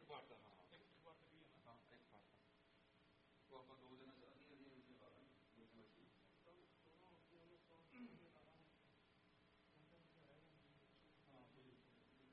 ਵਾਰ ਦਾ ਹਾਂ ਇੱਕ ਵਾਰ ਤਾਂ ਵੀ ਹੈ ਨਾ, ਹਾਂ ਇੱਕ ਵਾਰ ਤਾਂ ਉਹ ਆਪਾਂ 2 ਦਿਨਾਂ 'ਚ